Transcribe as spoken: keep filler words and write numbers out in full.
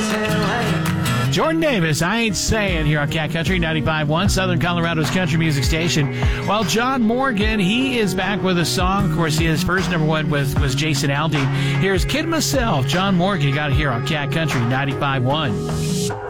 Jordan Davis, I Ain't Saying, here on Cat Country ninety-five point one, Southern Colorado's country music station. While John Morgan, he is back with a song. Of course, his first number one was, was Jason Aldean. Here's Kid Myself, John Morgan. You got it here on Cat Country ninety-five point one.